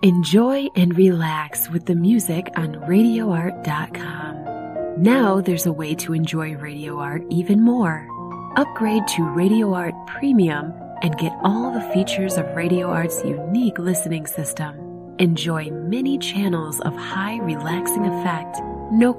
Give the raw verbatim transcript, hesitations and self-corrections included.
Enjoy and relax with the music on radio art dot com. Now there's a way to enjoy Radio Art even more. Upgrade to Radio Art Premium and get all the features of Radio Art's unique listening system. Enjoy many channels of high relaxing effect, no